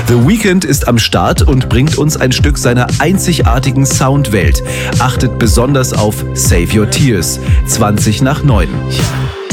The Weeknd ist am Start und bringt uns ein Stück seiner einzigartigen Soundwelt. Achtet besonders auf Save Your Tears, 20 nach 9.